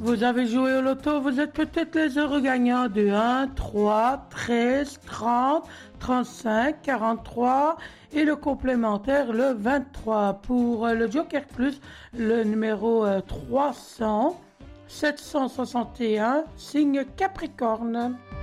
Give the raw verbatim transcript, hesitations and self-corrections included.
Vous avez joué au loto, vous êtes peut-être les heureux gagnants de un, trois, treize, trente, trente-cinq, quarante-trois et le complémentaire le vingt-trois. Pour le Joker Plus, le numéro trois cents, sept cent soixante et un, signe Capricorne.